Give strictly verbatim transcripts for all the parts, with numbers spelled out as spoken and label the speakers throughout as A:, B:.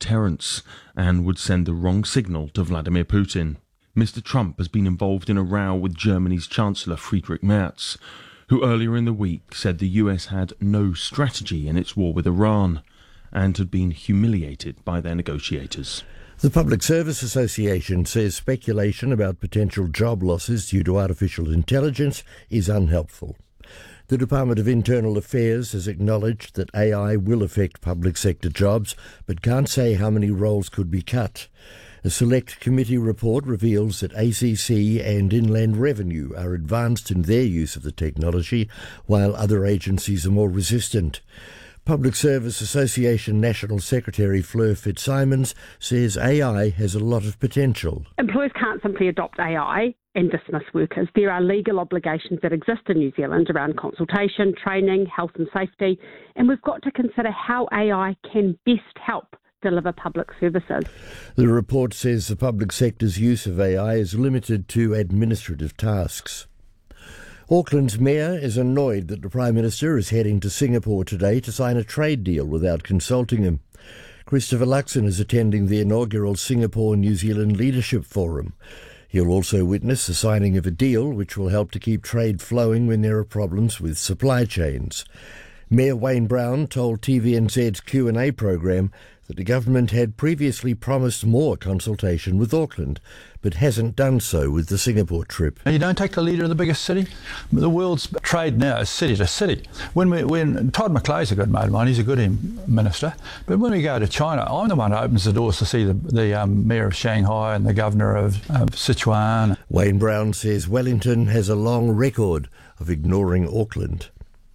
A: deterrence and would send the wrong signal to Vladimir Putin. Mister Trump has been involved in a row with Germany's Chancellor Friedrich Merz, who earlier in the week said the U S had no strategy in its war with Iran and had been humiliated by their negotiators.
B: The Public Service Association says speculation about potential job losses due to artificial intelligence is unhelpful. The Department of Internal Affairs has acknowledged that A I will affect public sector jobs, but can't say how many roles could be cut. A select committee report reveals that A C C and Inland Revenue are advanced in their use of the technology, while other agencies are more resistant. Public Service Association National Secretary Fleur Fitzsimons says A I has a lot of potential.
C: Employers can't simply adopt A I and dismiss workers. There are legal obligations that exist in New Zealand around consultation, training, health and safety, and we've got to consider how A I can best help deliver public services.
B: The report says the public sector's use of A I is limited to administrative tasks. Auckland's mayor is annoyed that the Prime Minister is heading to Singapore today to sign a trade deal without consulting him. Christopher Luxon is attending the inaugural Singapore-New Zealand Leadership Forum. He'll also witness the signing of a deal which will help to keep trade flowing when there are problems with supply chains. Mayor Wayne Brown told T V N Z's Q and A programme that the government had previously promised more consultation with Auckland, but hasn't done so with the Singapore trip.
D: You don't take the leader of the biggest city. The world's trade now is city to city. When we, when Todd McClay's a good mate of mine, he's a good minister, but when we go to China, I'm the one who opens the doors to see the, the um, mayor of Shanghai and the governor of, of Sichuan.
B: Wayne Brown says Wellington has a long record of ignoring Auckland.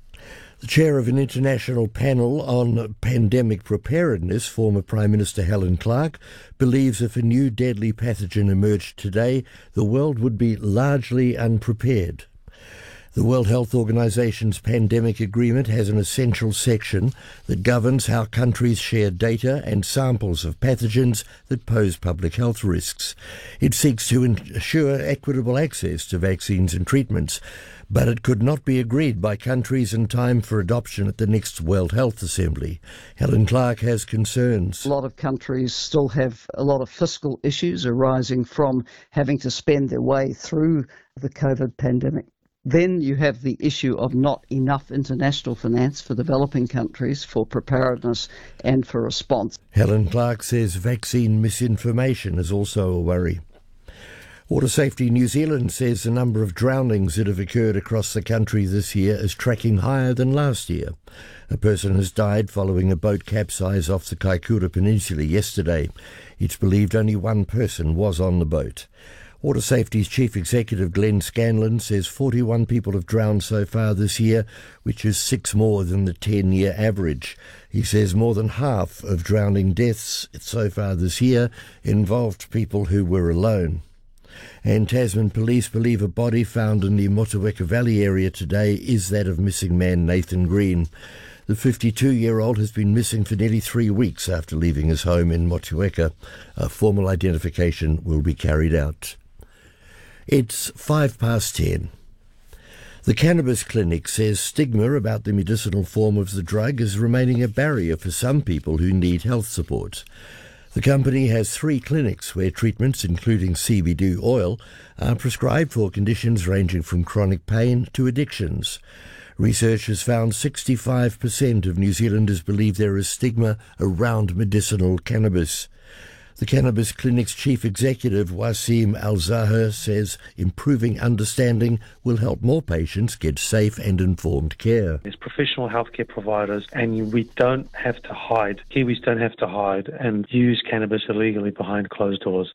B: The chair of an international panel on pandemic preparedness, former Prime Minister Helen Clark, believes if a new deadly pathogen emerged today, the world would be largely unprepared. The World Health Organization's pandemic agreement has an essential section that governs how countries share data and samples of pathogens that pose public health risks. It seeks to ensure equitable access to vaccines and treatments, but it could not be agreed by countries in time for adoption at the next World Health Assembly. Helen Clark has concerns.
E: A lot of countries still have a lot of fiscal issues arising from having to spend their way through the COVID pandemic. Then you have the issue of not enough international finance for developing countries for preparedness and for response.
B: Helen Clark says vaccine misinformation is also a worry. Water Safety New Zealand says the number of drownings that have occurred across the country this year is tracking higher than last year. A person has died following a boat capsize off the Kaikoura Peninsula yesterday. It's believed only one person was on the boat. Water Safety's Chief Executive Glenn Scanlon says forty-one people have drowned so far this year, which is six more than the ten-year average. He says more than half of drowning deaths so far this year involved people who were alone. And Tasman police believe a body found in the Motueka Valley area today is that of missing man Nathan Green. The fifty-two-year-old has been missing for nearly three weeks after leaving his home in Motueka. A formal identification will be carried out. It's five past ten. The Cannabis Clinic says stigma about the medicinal form of the drug is remaining a barrier for some people who need health support. The company has three clinics where treatments, including C B D oil, are prescribed for conditions ranging from chronic pain to addictions. Research has found sixty-five percent of New Zealanders believe there is stigma around medicinal cannabis. The Cannabis Clinic's chief executive, Wasim Al-Zahir, says improving understanding will help more patients get safe and informed care.
F: There's professional healthcare providers, and we don't have to hide. Kiwis don't have to hide and use cannabis illegally behind closed doors.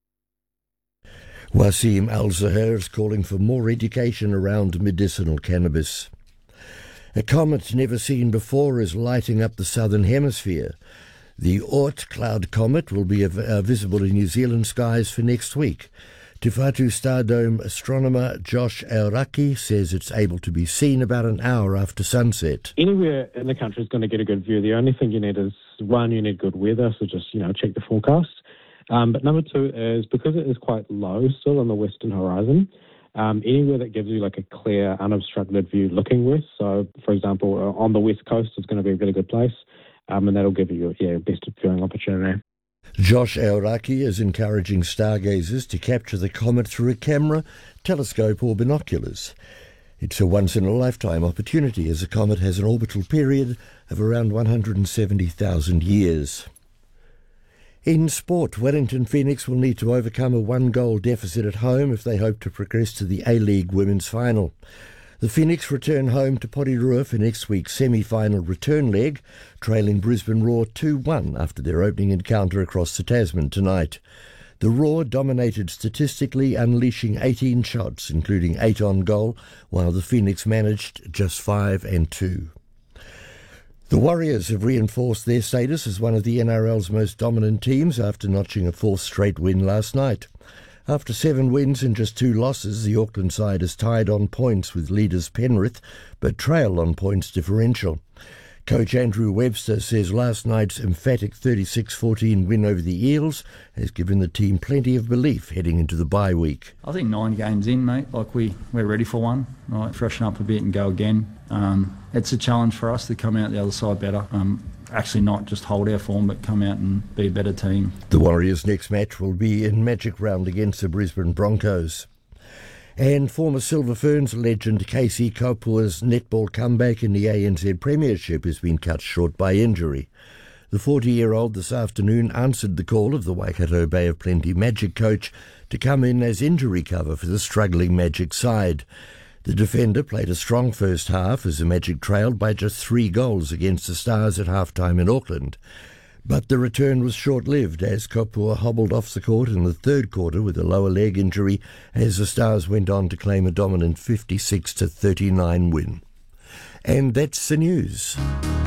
B: Wasim Al-Zahir is calling for more education around medicinal cannabis. A comet never seen before is lighting up the southern hemisphere. The Oort cloud comet will be uh, visible in New Zealand skies for next week. Te Whatu Stardome astronomer Josh Aoraki says it's able to be seen about an hour after sunset.
G: Anywhere in the country is going to get a good view. The only thing you need is, one, you need good weather, so just, you know, check the forecast. Um, but number two is, because it is quite low still on the western horizon, um, anywhere that gives you like a clear, unobstructed view looking west. So, for example, on the west coast is going to be a really good place. um, and that'll give you yeah, your best viewing opportunity.
B: Josh Aoraki is encouraging stargazers to capture the comet through a camera, telescope or binoculars. It's a once-in-a-lifetime opportunity as the comet has an orbital period of around one hundred seventy thousand years. In sport, Wellington Phoenix will need to overcome a one-goal deficit at home if they hope to progress to the A-League Women's Final. The Phoenix return home to Porirua for next week's semi-final return leg, trailing Brisbane Roar two one after their opening encounter across the Tasman tonight. The Roar dominated statistically, unleashing eighteen shots, including eight on goal, while the Phoenix managed just five and two. The Warriors have reinforced their status as one of the N R L's most dominant teams after notching a fourth straight win last night. After seven wins and just two losses, the Auckland side is tied on points with leaders Penrith, but trail on points differential. Coach Andrew Webster says last night's emphatic thirty-six fourteen win over the Eels has given the team plenty of belief heading into the bye week.
H: I think nine games in, mate, like we, we're ready for one. Right, freshen up a bit and go again. Um, it's a challenge for us to come out the other side better. Um, actually not just hold our form, but come out and be a better team.
B: The Warriors' next match will be in Magic Round against the Brisbane Broncos. And former Silver Ferns legend Casey Kaupua's netball comeback in the A N Z Premiership has been cut short by injury. The forty-year-old this afternoon answered the call of the Waikato Bay of Plenty Magic coach to come in as injury cover for the struggling Magic side. The defender played a strong first half as the Magic trailed by just three goals against the Stars at half-time in Auckland. But the return was short-lived as Kaupua hobbled off the court in the third quarter with a lower leg injury as the Stars went on to claim a dominant fifty-six to thirty-nine win. And that's the news.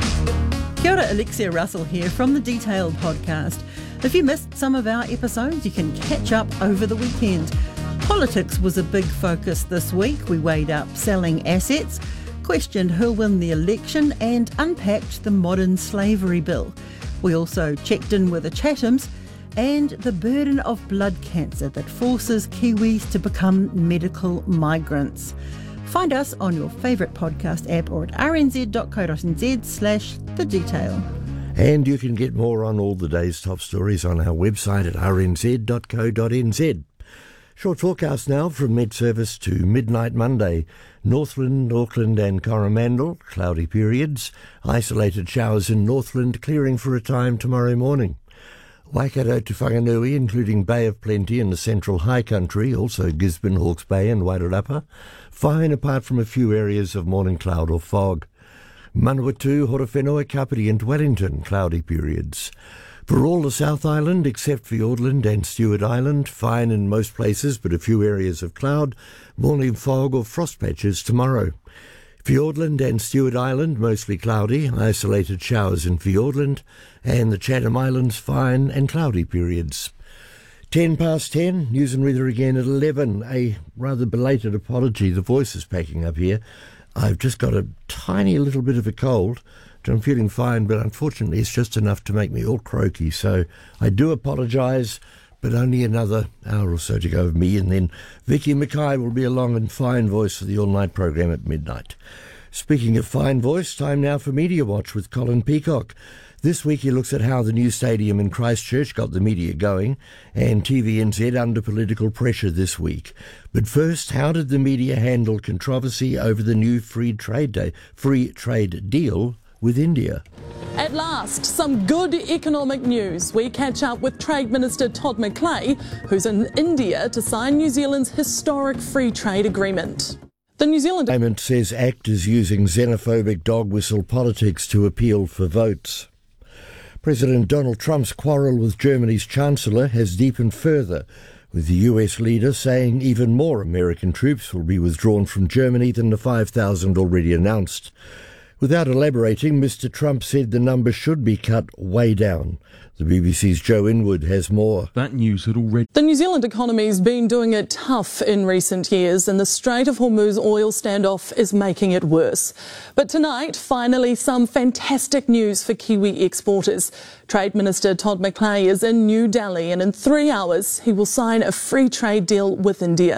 I: Kia ora, Alexia Russell here from the Detailed podcast. If you missed some of our episodes, you can catch up over the weekend. Politics was a big focus this week. We weighed up selling assets, questioned who'll win the election and unpacked the modern slavery bill. We also checked in with the Chathams and the burden of blood cancer that forces Kiwis to become medical migrants. Find us on your favourite podcast app or at rnz.co.nz slash the detail.
B: And you can get more on all the day's top stories on our website at r n z dot co dot n z. Short forecast now from mid-service to midnight Monday. Northland, Auckland and Coromandel, cloudy periods. Isolated showers in Northland, clearing for a time tomorrow morning. Waikato to Whanganui, including Bay of Plenty and the Central High Country, also Gisborne, Hawke's Bay and Wairarapa. Fine apart from a few areas of morning cloud or fog. Manawatu, Horowhenua, Kapiti and Wellington, cloudy periods. For all the South Island, except Fiordland and Stewart Island, fine in most places but a few areas of cloud, morning fog or frost patches tomorrow. Fiordland and Stewart Island, mostly cloudy, isolated showers in Fiordland, and the Chatham Islands, fine and cloudy periods. Ten past ten, news and weather again at eleven. A rather belated apology, the voice is packing up here. I've just got a tiny little bit of a cold. I'm feeling fine, but unfortunately it's just enough to make me all croaky. So I do apologise, but only another hour or so to go of me, and then Vicky Mackay will be along in fine voice for the all-night program at midnight. Speaking of fine voice, time now for Media Watch with Colin Peacock. This week he looks at how the new stadium in Christchurch got the media going, and T V N Z under political pressure this week. But first, how did the media handle controversy over the new free trade day, free trade deal with India?
J: At last, some good economic news. We catch up with Trade Minister Todd McClay, who's in India to sign New Zealand's historic free trade agreement. The New Zealand
B: government says ACT is using xenophobic dog whistle politics to appeal for votes. President Donald Trump's quarrel with Germany's Chancellor has deepened further, with the U S leader saying even more American troops will be withdrawn from Germany than the five thousand already announced. Without elaborating, Mister Trump said the number should be cut way down. The B B C's Joe Inwood has more.
A: That news had already...
J: The New Zealand economy's been doing it tough in recent years, and the Strait of Hormuz oil standoff is making it worse. But tonight, finally, some fantastic news for Kiwi exporters. Trade Minister Todd McClay is in New Delhi, and in three hours he will sign a free trade deal with India.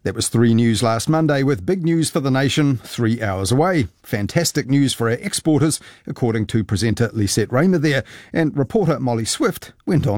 K: That was three News last Monday, with big news for the nation three hours away. Fantastic news for our exporters, according to presenter Lisette Raymer there, and reporter Molly Swift went on